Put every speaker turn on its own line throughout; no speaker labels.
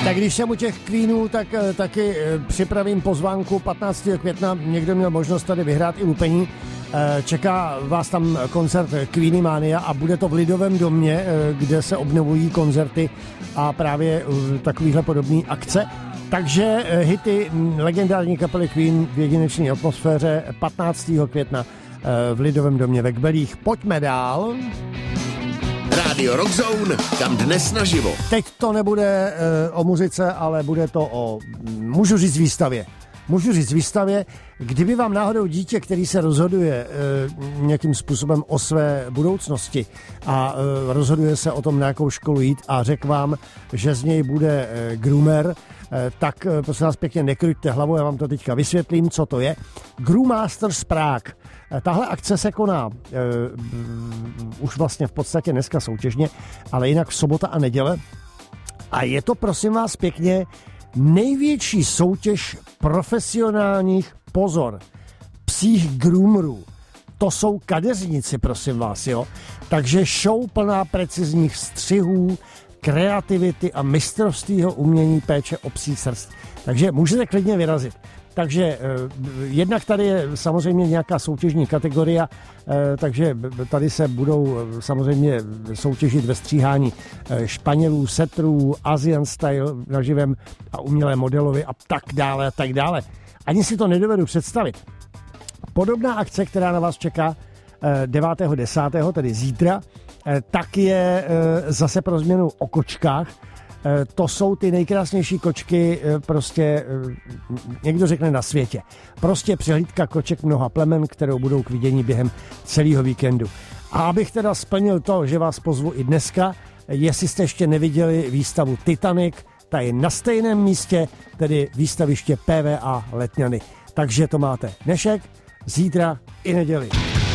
Tak když jsem u těch Queenů, tak taky připravím pozvánku 15. května. Někdo měl možnost tady vyhrát i lupení. Čeká vás tam koncert Queenie Mania a bude to v Lidovém domě, kde se obnovují koncerty a právě takovýhle podobný akce. Takže hity legendární kapely Queen v jedinečné atmosféře 15. května v Lidovém domě ve Kbelích. Pojďme dál.
Rádio Rockzone, kam dnes naživo.
Teď to nebude o muzice, ale bude to o, můžu říct, výstavě. Kdyby vám náhodou dítě, který se rozhoduje nějakým způsobem o své budoucnosti a rozhoduje se o tom, na jakou školu jít a řekl vám, že z něj bude groomer, tak prosím vás pěkně nekryťte hlavu, já vám to teďka vysvětlím, co to je. Groomasters Prague. Tahle akce se koná už vlastně v podstatě dneska soutěžně, ale jinak v sobota a neděle. A je to, prosím vás pěkně, největší soutěž profesionálních, pozor, psích groomerů. To jsou kadeřníci, prosím vás, jo. Takže show plná precizních střihů, kreativity a mistrovstvího umění péče o psí srst. Takže můžete klidně vyrazit. Takže jednak tady je samozřejmě nějaká soutěžní kategorie, takže tady se budou samozřejmě soutěžit ve stříhání Španělů, setrů, Asian style na živém a umělé modelovi a tak dále a tak dále. Ani si to nedovedu představit. Podobná akce, která na vás čeká 9.10., tedy zítra, tak je zase pro změnu o kočkách. To jsou ty nejkrásnější kočky, prostě někdo řekne na světě. Prostě přehlídka koček mnoha plemen, kterou budou k vidění během celého víkendu. A abych teda splnil to, že vás pozvu i dneska, jestli jste ještě neviděli výstavu Titanic, ta je na stejném místě, tedy výstaviště PVA Letňany. Takže to máte dnešek, zítra i neděli.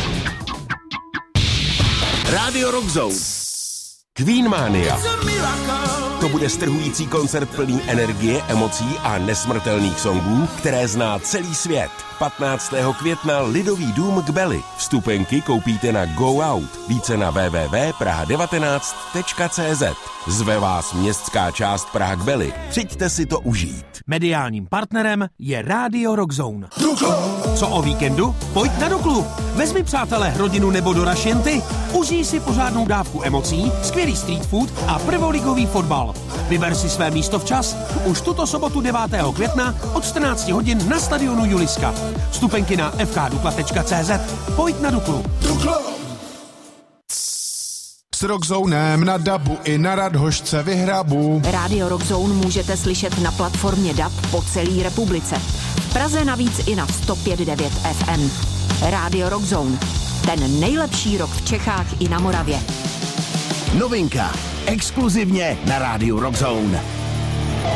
Rádio Rockzone. Queen Mania. To bude strhující koncert plný energie, emocí a nesmrtelných songů, které zná celý svět. 15. května Lidový dům Kbely. Vstupenky koupíte na Go Out. Více na www.praha19.cz. Zve vás městská část Praha Kbely. Přijďte si to užít.
Mediálním partnerem je Rádio Rockzone. Co o víkendu? Pojď na Duklu. Vezmi, přátelé, rodinu nebo doraž jen ty. Užij si pořádnou dávku emocí, skvělý street food a prvoligový fotbal. Vyber si své místo včas. Už tuto sobotu 9. května od 14 hodin na stadionu Juliska. Vstupenky na fkdukla.cz. Pojď na Duklu.
S Rockzonem na dabu i na Radhošce vyhrabu.
Rádio Rockzone můžete slyšet na platformě DAB po celé republice. V Praze navíc i na 105.9 FM. Rádio Rockzone. Ten nejlepší rock v Čechách i na Moravě.
Novinka. Exkluzivně na Rádiu Rockzone.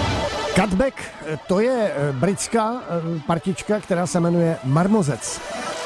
Cutback, to je britská partička, která se jmenuje Marmozec.